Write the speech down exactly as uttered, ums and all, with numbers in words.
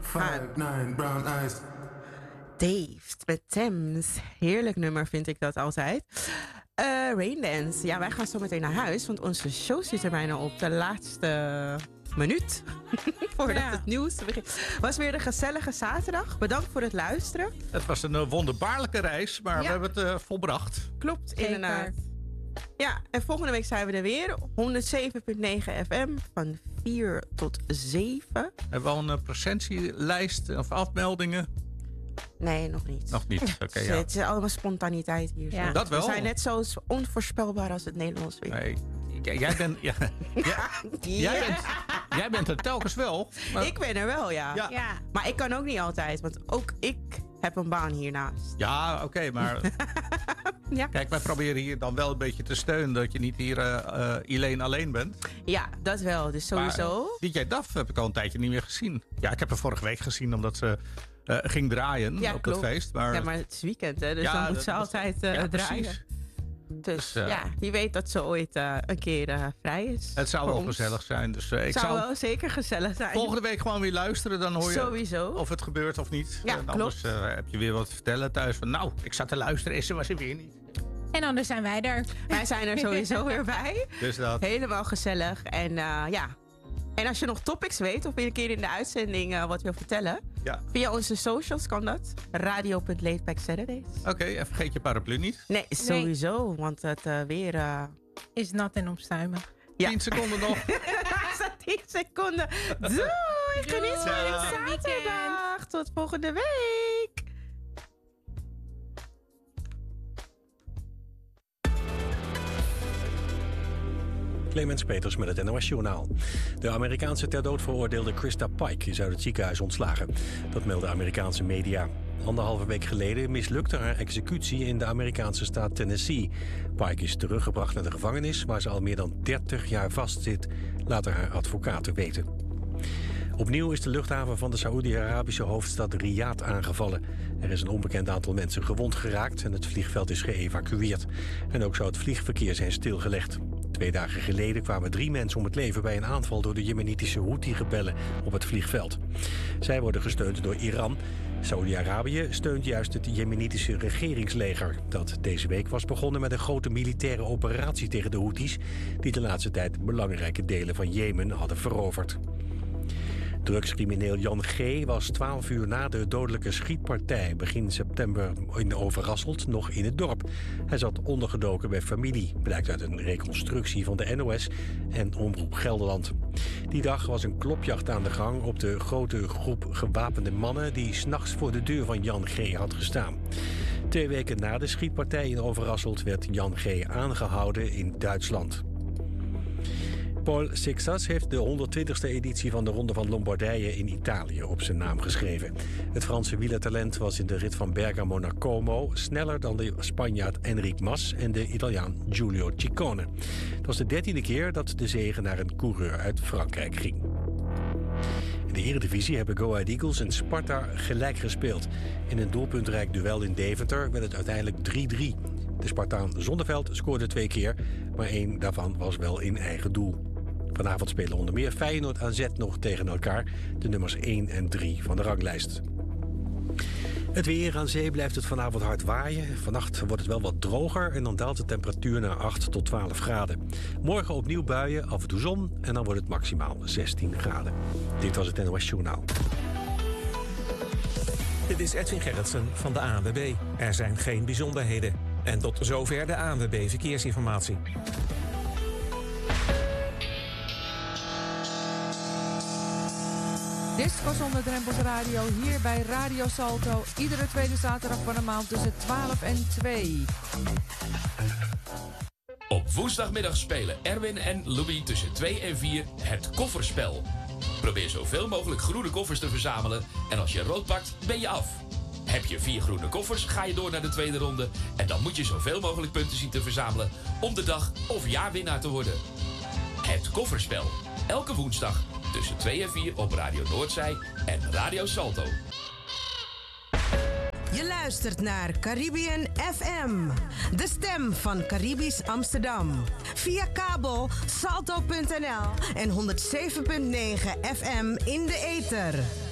Five, nine, brown eyes. Dave met Thames. Heerlijk nummer vind ik dat altijd. Uh, Raindance. Ja, wij gaan zo meteen naar huis, want onze show zit er bijna op. De laatste minuut voordat ja. het nieuws begint. Was weer een gezellige zaterdag. Bedankt voor het luisteren. Het was een uh, wonderbaarlijke reis, maar ja. we hebben het uh, volbracht. Klopt, inderdaad. Ja, en volgende week zijn we er weer. honderdzeven komma negen F M van vier tot zeven. Hebben we al een uh, presentielijst of afmeldingen? Nee, nog niet. Nog niet, oké. Okay, ja. Het is allemaal spontaniteit hier. Ja. Dat wel. We zijn net zo onvoorspelbaar als het Nederlands weer. Nee, jij bent... Ja, ja, ja. Jij, bent jij bent er telkens wel. Maar... Ik ben er wel, ja. Ja. ja. Maar ik kan ook niet altijd, want ook ik heb een baan hiernaast. Ja, oké, okay, maar... ja. Kijk, wij proberen hier dan wel een beetje te steunen dat je niet hier uh, uh, alleen alleen bent. Ja, dat wel. Dus sowieso. D J Daf heb ik al een tijdje niet meer gezien. Ja, ik heb haar vorige week gezien omdat ze... Uh, ging draaien ja, op klopt. het feest. Maar... Ja, maar het is weekend, hè, dus ja, dan moet dat, ze altijd uh, ja, draaien. Precies. Dus, dus uh, ja, wie weet dat ze ooit uh, een keer uh, vrij is. Het zou wel ons. gezellig zijn. Dus, uh, ik zou, zou wel zeker gezellig zijn. Volgende week gewoon weer luisteren. Dan hoor je Sowieso. of het gebeurt of niet. Ja, en klopt. anders uh, heb je weer wat te vertellen thuis. Van, nou, ik zat te luisteren en ze was er weer niet. En anders zijn wij er. Wij zijn er sowieso weer bij. Dus dat. Helemaal gezellig. En uh, ja... En als je nog topics weet of je een keer in de uitzending uh, wat wil vertellen... Ja. Via onze socials kan dat. radio punt laidbacksaturdays. Oké, okay, en vergeet je paraplu niet. Nee, sowieso. Nee. Want het uh, weer... Uh... is nat en onstuimig. Ja. Tien seconden nog. tien seconden. Doei! Geniet van je zaterdag. Tot volgende week. Clemens Peters met het N O S-journaal. De Amerikaanse ter dood veroordeelde Krista Pike is uit het ziekenhuis ontslagen. Dat melden Amerikaanse media. Anderhalve week geleden mislukte haar executie in de Amerikaanse staat Tennessee. Pike is teruggebracht naar de gevangenis, waar ze al meer dan dertig jaar vastzit, laten haar advocaten weten. Opnieuw is de luchthaven van de Saoedi-Arabische hoofdstad Riyadh aangevallen. Er is een onbekend aantal mensen gewond geraakt en het vliegveld is geëvacueerd. En ook zou het vliegverkeer zijn stilgelegd. Twee dagen geleden kwamen drie mensen om het leven bij een aanval door de Jemenitische Houthi-rebellen op het vliegveld. Zij worden gesteund door Iran. Saoedi-Arabië steunt juist het Jemenitische regeringsleger, dat deze week was begonnen met een grote militaire operatie tegen de Houthis, die de laatste tijd belangrijke delen van Jemen hadden veroverd. Drugscrimineel Jan G. was twaalf uur na de dodelijke schietpartij begin september in Overasselt nog in het dorp. Hij zat ondergedoken bij familie, blijkt uit een reconstructie van de N O S en Omroep Gelderland. Die dag was een klopjacht aan de gang op de grote groep gewapende mannen die 's nachts voor de deur van Jan G. had gestaan. Twee weken na de schietpartij in Overasselt werd Jan G. aangehouden in Duitsland. Paul Sixas heeft de honderdtwintigste editie van de Ronde van Lombardije in Italië op zijn naam geschreven. Het Franse wielertalent was in de rit van Bergamo naar Como sneller dan de Spanjaard Enric Mas en de Italiaan Giulio Ciccone. Het was de dertiende keer dat de zege naar een coureur uit Frankrijk ging. In de Eredivisie hebben Go Ahead Eagles en Sparta gelijk gespeeld. In een doelpuntrijk duel in Deventer werd het uiteindelijk drie drie. De Spartaan Zonneveld scoorde twee keer, maar één daarvan was wel in eigen doel. Vanavond spelen onder meer Feyenoord A Z nog tegen elkaar, de nummers één en drie van de ranglijst. Het weer aan zee blijft het vanavond hard waaien. Vannacht wordt het wel wat droger en dan daalt de temperatuur naar acht tot twaalf graden. Morgen opnieuw buien, af en toe zon en dan wordt het maximaal zestien graden. Dit was het N O S Journaal. Dit is Edwin Gerritsen van de A N W B. Er zijn geen bijzonderheden. En tot zover de A N W B Verkeersinformatie. Disco zonder drempels radio hier bij Radio Salto. Iedere tweede zaterdag van de maand tussen twaalf en twee. Op woensdagmiddag spelen Erwin en Louis tussen twee en vier het kofferspel. Probeer zoveel mogelijk groene koffers te verzamelen en als je rood pakt, ben je af. Heb je vier groene koffers, ga je door naar de tweede ronde en dan moet je zoveel mogelijk punten zien te verzamelen om de dag of jaarwinnaar te worden. Het kofferspel. Elke woensdag tussen twee en vier op Radio Noordzij en Radio Salto. Je luistert naar Caribbean F M, de stem van Caribisch Amsterdam. Via kabel salto punt n l en honderdzeven komma negen F M in de ether.